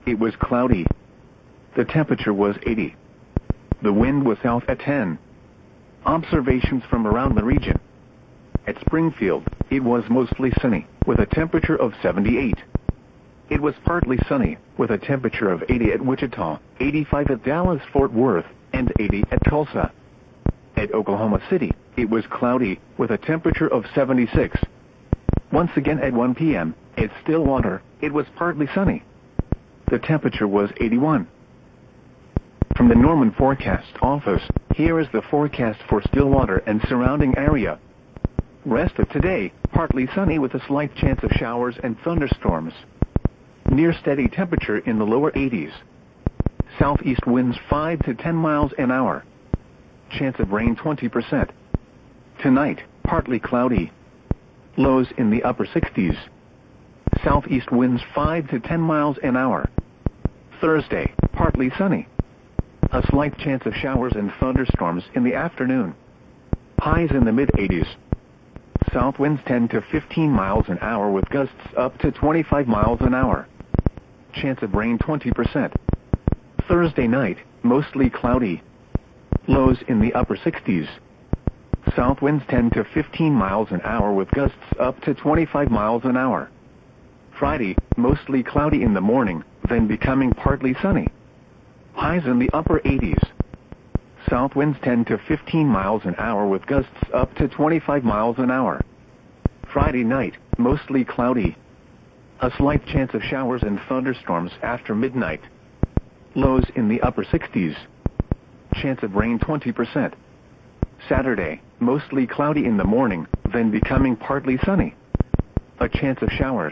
it was cloudy. The temperature was 80. The wind was south at 10. Observations from around the region. At Springfield, it was mostly sunny, with a temperature of 78. It was partly sunny, with a temperature of 80 at Wichita, 85 at Dallas-Fort Worth, and 80 at Tulsa. At Oklahoma City, it was cloudy, with a temperature of 76. Once again at 1 p.m., at Stillwater, it was partly sunny. The temperature was 81. From the Norman Forecast Office, here is the forecast for Stillwater and surrounding area. Rest of today, partly sunny with a slight chance of showers and thunderstorms. Near steady temperature in the lower 80s. Southeast winds 5 to 10 miles an hour. Chance of rain 20%. Tonight, partly cloudy. Lows in the upper 60s. Southeast winds 5 to 10 miles an hour. Thursday, partly sunny. A slight chance of showers and thunderstorms in the afternoon. Highs in the mid-80s. South winds 10 to 15 miles an hour with gusts up to 25 miles an hour. Chance of rain 20%. Thursday night, mostly cloudy. Lows in the upper 60s. South winds 10 to 15 miles an hour with gusts up to 25 miles an hour. Friday, mostly cloudy in the morning, then becoming partly sunny. Highs in the upper 80s. South winds 10 to 15 miles an hour with gusts up to 25 miles an hour. Friday night, mostly cloudy. A slight chance of showers and thunderstorms after midnight. Lows in the upper 60s. Chance of rain 20%. Saturday, mostly cloudy in the morning, then becoming partly sunny. A chance of showers.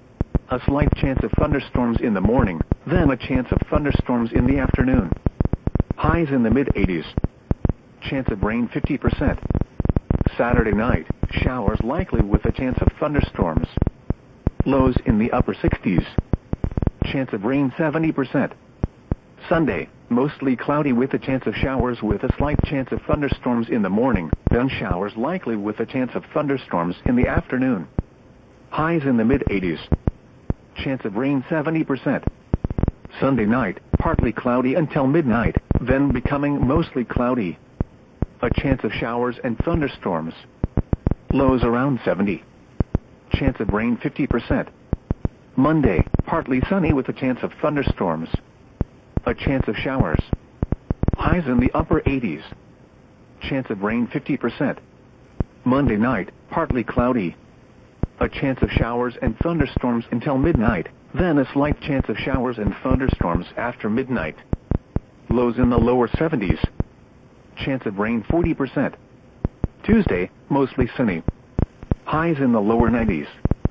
A slight chance of thunderstorms in the morning, then a chance of thunderstorms in the afternoon. Highs in the mid-80s. Chance of rain 50%. Saturday night, showers likely with a chance of thunderstorms. Lows in the upper 60s. Chance of rain 70%. Sunday, mostly cloudy with a chance of showers with a slight chance of thunderstorms in the morning, then showers likely with a chance of thunderstorms in the afternoon. Highs in the mid-80s. Chance of rain 70%. Sunday night, partly cloudy until midnight, then becoming mostly cloudy. A chance of showers and thunderstorms. Lows around 70. Chance of rain 50%. Monday, partly sunny with a chance of thunderstorms. A chance of showers. Highs in the upper 80s. Chance of rain 50%. Monday night, partly cloudy. A chance of showers and thunderstorms until midnight, then a slight chance of showers and thunderstorms after midnight. Lows in the lower 70s. Chance of rain 40%. Tuesday, mostly sunny. Highs in the lower 90s.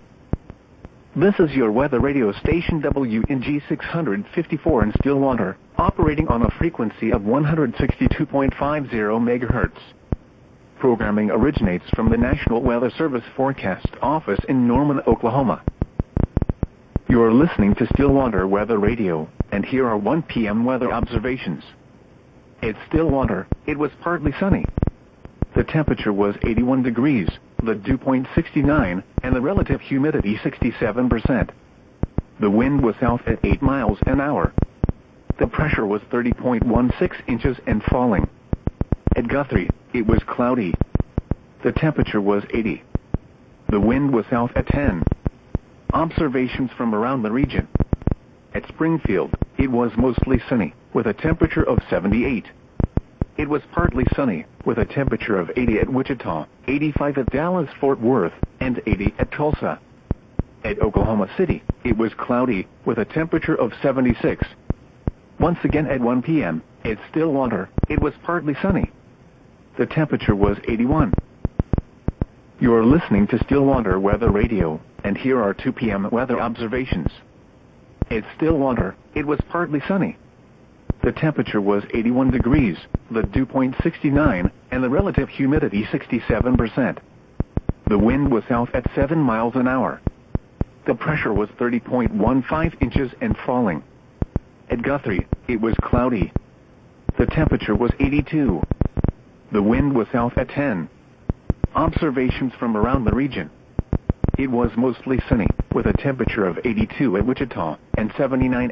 This is your weather radio station WNG 654 in Stillwater, operating on a frequency of 162.50 MHz. Programming originates from the National Weather Service Forecast Office in Norman, Oklahoma. You are listening to Stillwater Weather Radio, and here are 1 p.m. weather observations. At Stillwater, it was partly sunny. The temperature was 81 degrees, the dew point 69, and the relative humidity 67%. The wind was south at 8 miles an hour. The pressure was 30.16 inches and falling. At Guthrie, it was cloudy. The temperature was 80. The wind was south at 10. Observations from around the region. At Springfield, it was mostly sunny, with a temperature of 78. It was partly sunny, with a temperature of 80 at Wichita, 85 at Dallas-Fort Worth, and 80 at Tulsa. At Oklahoma City, it was cloudy, with a temperature of 76. Once again at 1 p.m., at Stillwater, it was partly sunny. The temperature was 81. You are listening to Stillwater Weather Radio, and here are 2 p.m. weather observations. At Stillwater, it was partly sunny. The temperature was 81 degrees, the dew point 69, and the relative humidity 67%. The wind was south at 7 miles an hour. The pressure was 30.15 inches and falling. At Guthrie, it was cloudy. The temperature was 82. The wind was south at 10. Observations from around the region. It was mostly sunny, with a temperature of 82 at Wichita and 79